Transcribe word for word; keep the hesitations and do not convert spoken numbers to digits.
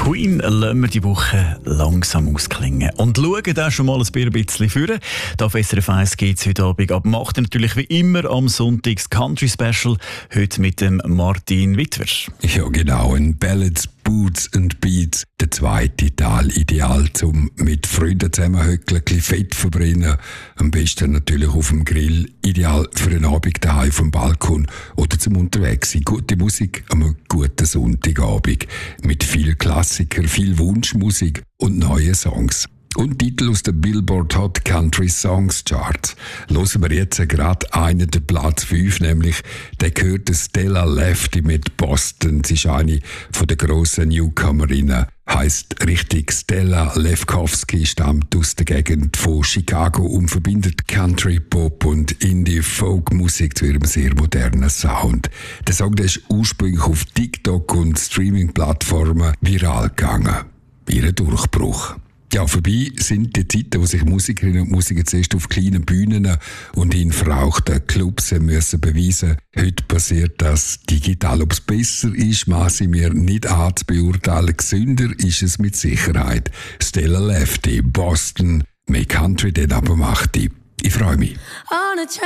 Queen lassen wir die Woche langsam ausklingen. Und schauen da schon mal ein bisschen führen. Da auf S R F eins geht es heute Abend ab acht natürlich wie immer am Sonntags Country Special. Heute mit dem Martin Witwer. Ja genau, ein Ballads, Boots and Beats. Der zweite Teil ideal zum mit Freunden zusammenhöckeln, ein bisschen Fett verbrennen. Am besten natürlich auf dem Grill. Ideal für einen Abend daheim auf dem Balkon oder zum Unterwegs sein. Gute Musik am einem guten Sonntagabend. Mit viel Klassiker, viel Wunschmusik und neuen Songs. Und Titel aus der Billboard Hot Country Songs Charts. Hören wir jetzt gerade einen der Platz fünf, nämlich der gehört Stella Lefty mit Boston. Sie ist eine von der grossen Newcomerinnen. Heisst richtig Stella Lefkowski, stammt aus der Gegend von Chicago und verbindet Country, Pop und Indie-Folk-Musik zu ihrem sehr modernen Sound. Der Song der ist ursprünglich auf TikTok und Streaming-Plattformen viral gegangen. Ihr Durchbruch. Ja, vorbei sind die Zeiten, wo sich Musikerinnen und Musiker zuerst auf kleinen Bühnen und in verrauchten Clubs müssen beweisen. Heute passiert das digital. Ob es besser ist, maße ich mir nicht an zu beurteilen. Gesünder ist es mit Sicherheit. Stella Lefty, Boston, mehr Country, den aber macht die. Ich freue mich.